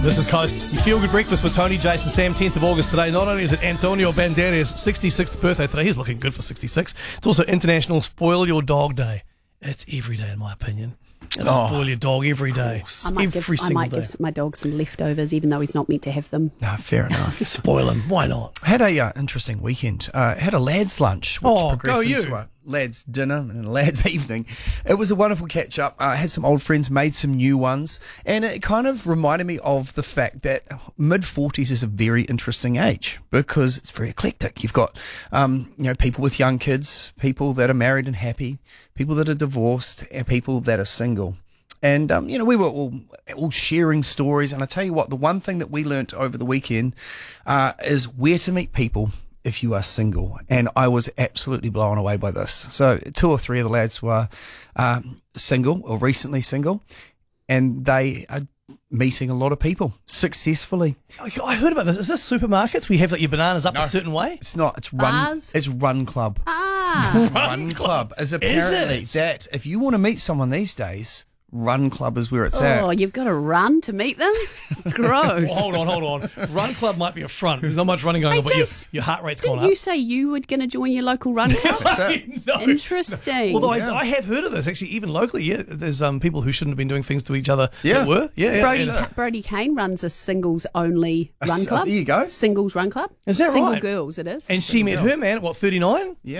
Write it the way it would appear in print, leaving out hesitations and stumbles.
This is Coast. You feel good breakfast with Tony, Jason, Sam. 10th of August today. Not only is it Antonio Banderas' 66th birthday today, he's looking good for 66. It's also International Spoil Your Dog Day. It's every day, in my opinion. Spoil your dog every day. I might give my dog some leftovers, even though he's not meant to have them. No, fair enough. Spoil him. Why not? Had a interesting weekend. Had a lads' lunch, which progressed into a lads' dinner and a lads' evening. It was a wonderful catch-up. I had some old friends, made some new ones, and it kind of reminded me of the fact that mid-40s is a very interesting age because it's very eclectic. You've got people with young kids, people that are married and happy, people that are divorced, and people that are single. And, we were all sharing stories. And I tell you what, the one thing that we learnt over the weekend is where to meet people if you are single. And I was absolutely blown away by this. So 2 or 3 of the lads were single or recently single, and they are meeting a lot of people successfully. I heard about this. Is this supermarkets? We have your bananas up a certain way? It's not. It's Bars? It's Run Club. Run Club is apparently that if you want to meet someone these days, Run Club is where it's at. Oh, you've got to run to meet them? Gross. Hold on. Run Club might be a front. There's not much running going on, but your heart rate's gone up. Didn't you say you were going to join your local run club? No. Interesting. Although I have heard of this, actually, even locally, yeah. There's people who shouldn't have been doing things to each other that were. Yeah. Brody Kane runs a singles-only run club. There you go. Singles run club. Is that Single right? girls, it is. And she met her man at, 39? Yeah.